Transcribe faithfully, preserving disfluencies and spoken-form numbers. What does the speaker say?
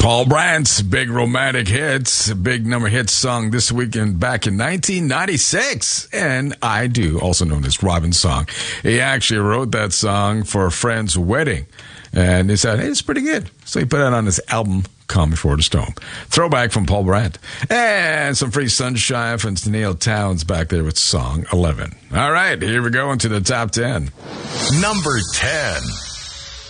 Paul Brandt's big romantic hits, big number hit song this weekend back in nineteen ninety-six. And I Do, also known as Robin's song. He actually wrote that song for a friend's wedding. And he said, hey, it's pretty good. So he put it on his album, Calm Before the Storm. Throwback from Paul Brandt. And some free sunshine from Neil Towns back there with song eleven. All right, here we go into the top ten. Number ten.